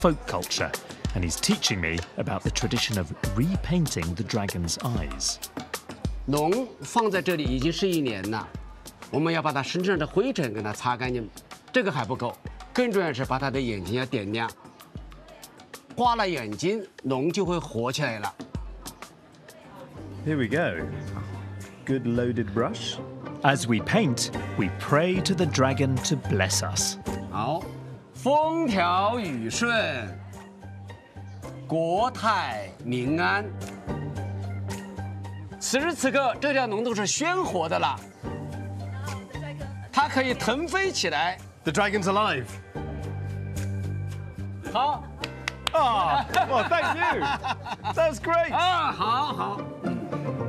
folk culture, and he's teaching me about the tradition of repainting the dragon's eyes. 龙放在这里已经是1年了，我们要把它身上的灰尘给它擦干净，这个还不够，更重要是把它的眼睛要点亮。画了眼睛，龙就会活起来了。 Here we go. Good loaded brush. As we paint, we pray to the dragon to bless us. 好，风调雨顺，国泰民安。此时此刻，这条龙都是鲜活的了，它可以腾飞起来。 The dragon's alive. 好。 Ah, well, thank you. That's great. 啊，好好。